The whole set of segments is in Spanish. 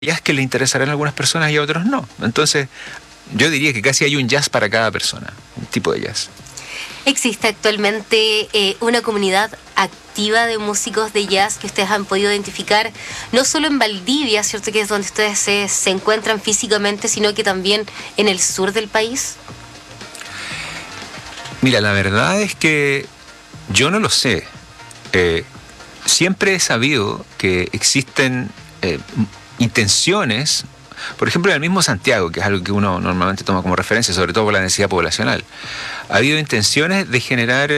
jazz que le interesarán a algunas personas y a otros no. Entonces, yo diría que casi hay un jazz para cada persona, un tipo de jazz. ¿Existe actualmente una comunidad activa de músicos de jazz que ustedes han podido identificar, no solo en Valdivia, ¿cierto?, que es donde ustedes se encuentran físicamente, sino que también en el sur del país? Mira, la verdad es que yo no lo sé. Siempre he sabido que existen intenciones, por ejemplo, en el mismo Santiago, que es algo que uno normalmente toma como referencia, sobre todo por la densidad poblacional. Ha habido intenciones de generar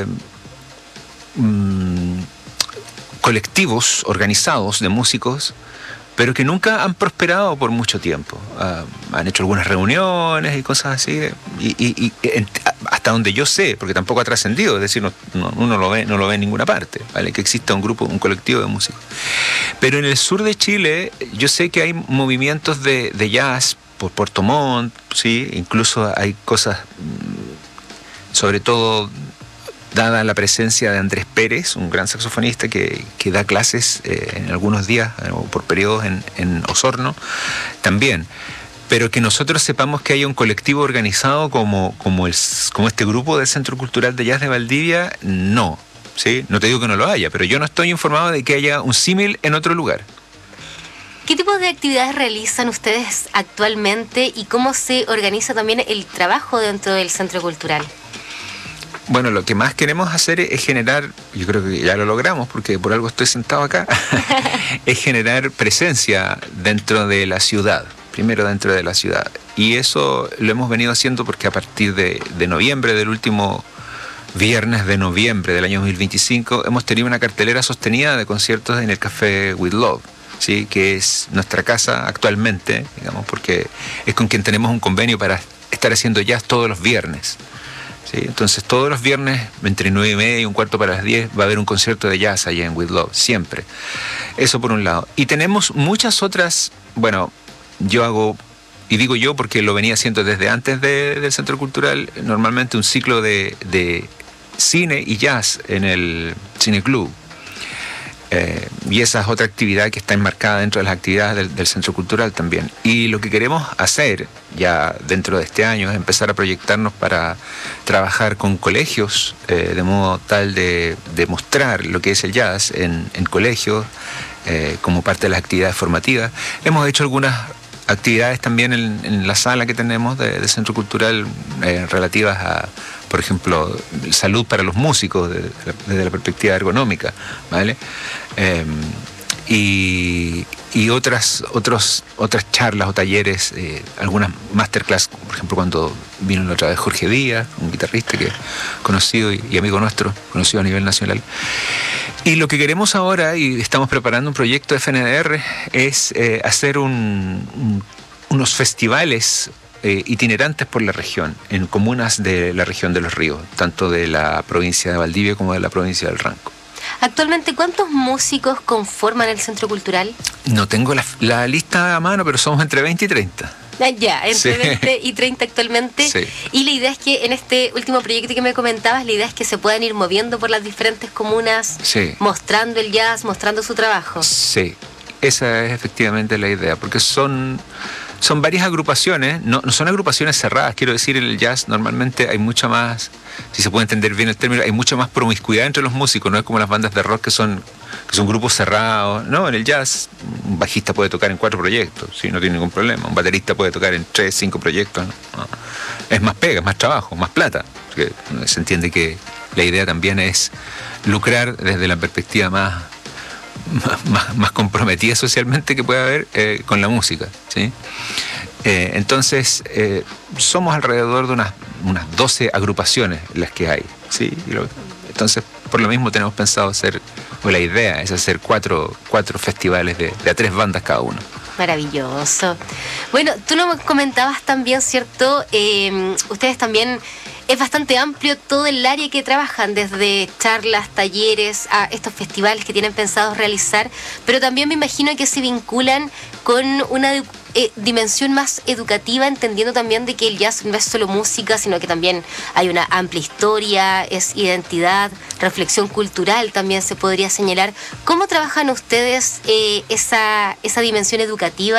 colectivos organizados de músicos, pero que nunca han prosperado por mucho tiempo. Han hecho algunas reuniones y cosas así, y hasta donde yo sé, porque tampoco ha trascendido, es decir, uno no lo ve en ninguna parte, ¿vale?, que exista un grupo, un colectivo de músicos. Pero en el sur de Chile yo sé que hay movimientos de jazz por Puerto Montt, ¿sí? Incluso hay cosas, sobre todo dada la presencia de Andrés Pérez, un gran saxofonista que da clases en algunos días o por periodos en Osorno, también. Pero que nosotros sepamos que haya un colectivo organizado como este grupo del Centro Cultural de Jazz de Valdivia, no. ¿Sí? No te digo que no lo haya, pero yo no estoy informado de que haya un símil en otro lugar. ¿Qué tipo de actividades realizan ustedes actualmente y cómo se organiza también el trabajo dentro del Centro Cultural? Bueno, lo que más queremos hacer es generar, yo creo que ya lo logramos porque por algo estoy sentado acá, es generar presencia dentro de la ciudad, primero dentro de la ciudad. Y eso lo hemos venido haciendo porque a partir de noviembre, del último viernes de noviembre del año 2025, hemos tenido una cartelera sostenida de conciertos en el Café With Love, ¿sí?, que es nuestra casa actualmente, digamos, porque es con quien tenemos un convenio para estar haciendo jazz todos los viernes. ¿Sí? Entonces todos los viernes, entre 9:30 y 9:45 va a haber un concierto de jazz allá en With Love, siempre. Eso por un lado. Y tenemos muchas otras, bueno, yo hago, y digo yo porque lo venía haciendo desde antes del Centro Cultural, normalmente un ciclo de cine y jazz en el Cine Club. Y esa es otra actividad que está enmarcada dentro de las actividades del Centro Cultural también. Y lo que queremos hacer ya dentro de este año es empezar a proyectarnos para trabajar con colegios, de modo tal de mostrar lo que es el jazz en colegios, como parte de las actividades formativas. Hemos hecho algunas actividades también en la sala que tenemos del Centro Cultural, relativas a, por ejemplo, salud para los músicos desde la perspectiva ergonómica, ¿vale? Y otras charlas o talleres, algunas masterclass, por ejemplo, cuando vino la otra vez Jorge Díaz, un guitarrista que conocido y amigo nuestro, conocido a nivel nacional. Y lo que queremos ahora, y estamos preparando un proyecto de FNDR, es hacer unos festivales itinerantes por la región, en comunas de la región de Los Ríos, tanto de la provincia de Valdivia como de la provincia del Ranco. Actualmente, ¿cuántos músicos conforman el Centro Cultural? No tengo la lista a mano, pero somos entre 20 y 30. Ya, entre 20 y 30 actualmente. Sí. Y la idea es que en este último proyecto que me comentabas, la idea es que se puedan ir moviendo por las diferentes comunas, sí, mostrando el jazz, mostrando su trabajo. Sí, esa es efectivamente la idea, porque son varias agrupaciones, no son agrupaciones cerradas, quiero decir, en el jazz normalmente hay mucha más, si se puede entender bien el término, hay mucha más promiscuidad entre los músicos, no es como las bandas de rock que son grupos cerrados. No, en el jazz un bajista puede tocar en 4 proyectos, ¿sí? No tiene ningún problema, un baterista puede tocar en 3, 5 proyectos, ¿no? Es más pega, más trabajo, más plata, porque se entiende que la idea también es lucrar desde la perspectiva más comprometida socialmente que pueda haber con la música, ¿sí? Entonces somos alrededor de unas 12 agrupaciones las que hay, ¿sí? Entonces por lo mismo tenemos pensado hacer, o la idea es hacer 4 festivales de a 3 bandas cada uno. Maravilloso. Bueno, tú nos comentabas también, ¿cierto? Ustedes también, es bastante amplio todo el área que trabajan, desde charlas, talleres, a estos festivales que tienen pensados realizar, pero también me imagino que se vinculan con una dimensión más educativa, entendiendo también de que el jazz no es solo música, sino que también hay una amplia historia, es identidad, reflexión cultural también se podría señalar. ¿Cómo trabajan ustedes esa dimensión educativa